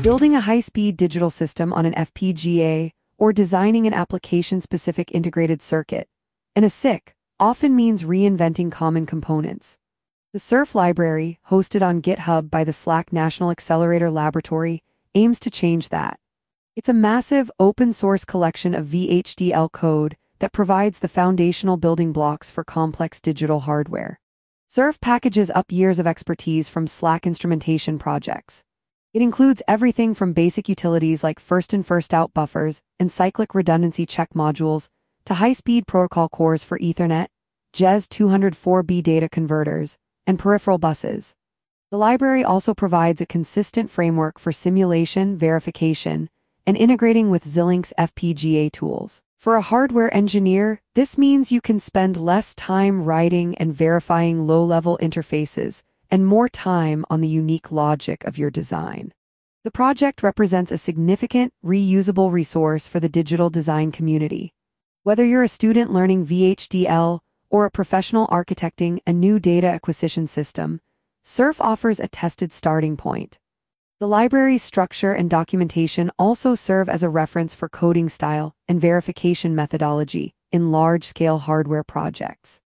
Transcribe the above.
Building a high-speed digital system on an FPGA or designing an application-specific integrated circuit in a SiC often means reinventing common components. The Surf library, hosted on GitHub by the SLAC National Accelerator Laboratory, aims to change that. It's a massive, open-source collection of VHDL code that provides the foundational building blocks for complex digital hardware. Surf packages up years of expertise from SLAC instrumentation projects. It includes everything from basic utilities like first in first out buffers and cyclic redundancy check modules to high-speed protocol cores for Ethernet, JES 204B data converters, and peripheral buses. The library also provides a consistent framework for simulation, verification, and integrating with Xilinx FPGA tools. For a hardware engineer, this means you can spend less time writing and verifying low-level interfaces and more time on the unique logic of your design. The project represents a significant, reusable resource for the digital design community. Whether you're a student learning VHDL or a professional architecting a new data acquisition system, Surf offers a tested starting point. The library's structure and documentation also serve as a reference for coding style and verification methodology in large-scale hardware projects.